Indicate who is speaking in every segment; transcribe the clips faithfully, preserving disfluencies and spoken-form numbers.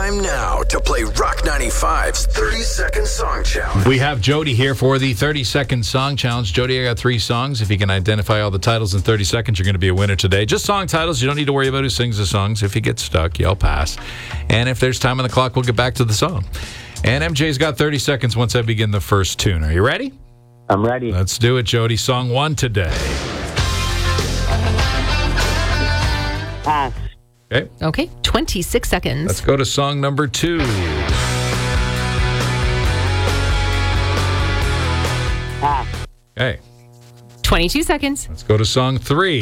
Speaker 1: Time now to play Rock ninety-five's thirty-second Song Challenge.
Speaker 2: We have Jody here for the thirty-second Song Challenge. Jody, I got three songs. If you can identify all the titles in thirty seconds, you're going to be a winner today. Just song titles. You don't need to worry about who sings the songs. If you get stuck, you'll pass. And if there's time on the clock, we'll get back to the song. And M J's got thirty seconds once I begin the first tune. Are you ready?
Speaker 3: I'm ready.
Speaker 2: Let's do it, Jody. Song one today.
Speaker 3: Pass.
Speaker 2: Okay.
Speaker 4: Okay, twenty-six seconds.
Speaker 2: Let's go to song number two.
Speaker 3: Pass.
Speaker 2: Okay.
Speaker 4: twenty-two seconds.
Speaker 2: Let's go to song three.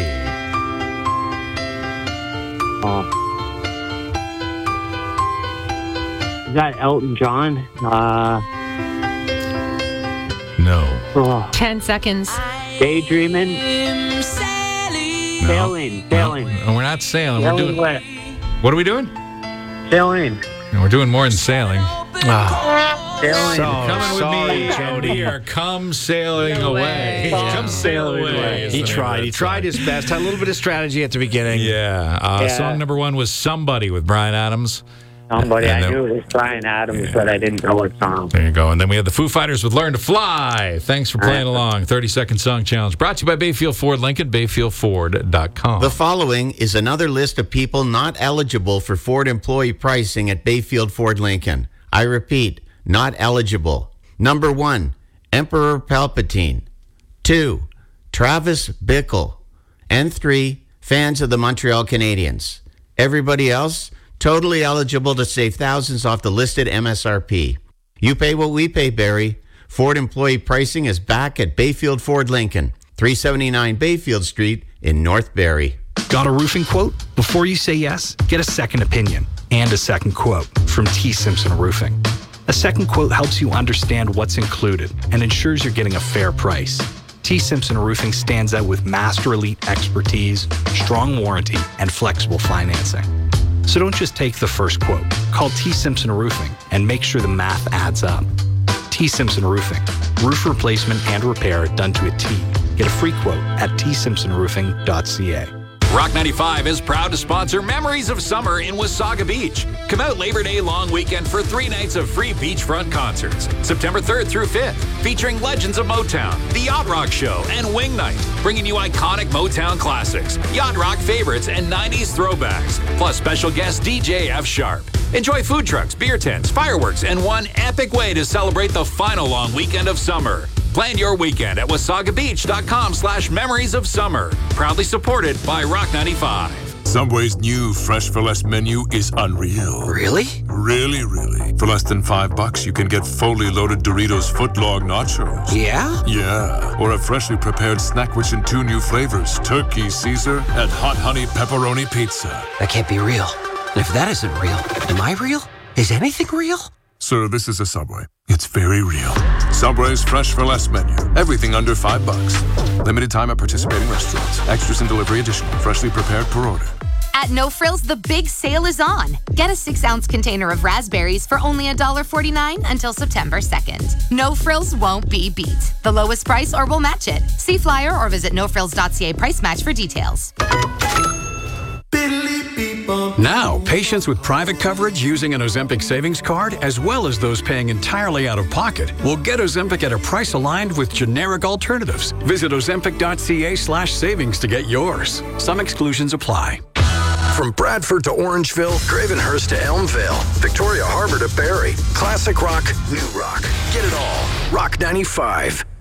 Speaker 3: Uh, is that Elton John? Uh,
Speaker 2: No.
Speaker 3: oh,
Speaker 4: ten seconds.
Speaker 3: Daydreaming?
Speaker 2: No.
Speaker 3: Sailing. Sailing.
Speaker 2: No, we're not sailing. We're
Speaker 3: Sailing
Speaker 2: doing.
Speaker 3: where?
Speaker 2: What are we doing?
Speaker 3: Sailing.
Speaker 2: No, we're doing more than sailing.
Speaker 3: Sailing.
Speaker 2: Coming with
Speaker 5: sorry,
Speaker 2: me,
Speaker 5: Jody.
Speaker 2: We are come sailing
Speaker 4: No
Speaker 2: away.
Speaker 4: way.
Speaker 2: Come sail away. is
Speaker 5: He
Speaker 2: the name
Speaker 5: tried.
Speaker 2: of
Speaker 5: He
Speaker 2: that
Speaker 5: tried
Speaker 2: song.
Speaker 5: his best. Had a little bit of strategy at the beginning.
Speaker 2: Yeah. Uh,
Speaker 3: Yeah.
Speaker 2: Song number one was Somebody with Brian Adams.
Speaker 3: Somebody,
Speaker 2: And
Speaker 3: I
Speaker 2: then-
Speaker 3: knew it was Brian Adams, but I didn't know what song.
Speaker 2: There you go. And then we had the Foo Fighters with Learn to Fly. Thanks for playing along. thirty-second Song Challenge. Brought to you by Bayfield Ford Lincoln, bayfield ford dot com.
Speaker 6: The following is another list of people not eligible for Ford employee pricing at Bayfield Ford Lincoln. I repeat, not eligible. Number one, Emperor Palpatine. Two, Travis Bickle. And three, fans of the Montreal Canadiens. Everybody else, totally eligible to save thousands off the listed M S R P. You pay what we pay, Barry. Ford employee pricing is back at Bayfield Ford Lincoln, three seventy-nine Bayfield Street in North Barry.
Speaker 7: Got a roofing quote? Before you say yes, get a second opinion and a second quote from T. Simpson Roofing. A second quote helps you understand what's included and ensures you're getting a fair price. T. Simpson Roofing stands out with Master Elite expertise, strong warranty, and flexible financing. So don't just take the first quote. Call T. Simpson Roofing and make sure the math adds up. T. Simpson Roofing. Roof replacement and repair done to a T. Get a free quote at t simpson roofing dot c a.
Speaker 8: Rock ninety-five is proud to sponsor Memories of Summer in Wasaga Beach. Come out Labor Day long weekend for three nights of free beachfront concerts. September third through fifth, featuring legends of Motown, The Yacht Rock Show, and Wing Night, bringing you iconic Motown classics, yacht rock favorites, and nineties throwbacks, plus special guest D J F Sharp. Enjoy food trucks, beer tents, fireworks, and one epic way to celebrate the final long weekend of summer. Plan your weekend at wasaga beach dot com slash memories of summer. Proudly supported by Rock ninety-five.
Speaker 9: Subway's new Fresh for Less menu is unreal.
Speaker 5: Really?
Speaker 9: Really, really. For less than five bucks, you can get fully loaded Doritos footlong nachos.
Speaker 5: Yeah?
Speaker 9: Yeah. Or a freshly prepared snack rich in two new flavors, Turkey Caesar and Hot Honey Pepperoni Pizza.
Speaker 5: That can't be real. And if that isn't real, am I real? Is anything real?
Speaker 9: Sir, this is a Subway. It's very real. Subway's Fresh for Less menu. Everything under five bucks. Limited time at participating restaurants. Extras and delivery additional. Freshly prepared per order.
Speaker 10: At No Frills, the big sale is on. Get a six-ounce container of raspberries for only one dollar forty-nine until September second. No Frills won't be beat. The lowest price or we'll match it. See flyer or visit no frills dot c a price match for details.
Speaker 11: Now, patients with private coverage using an Ozempic savings card, as well as those paying entirely out of pocket, will get Ozempic at a price aligned with generic alternatives. Visit ozempic dot c a slash savings to get yours. Some exclusions apply.
Speaker 1: From Bradford to Orangeville, Gravenhurst to Elmvale, Victoria Harbor to Barrie, classic rock, new rock. Get it all. Rock ninety-five.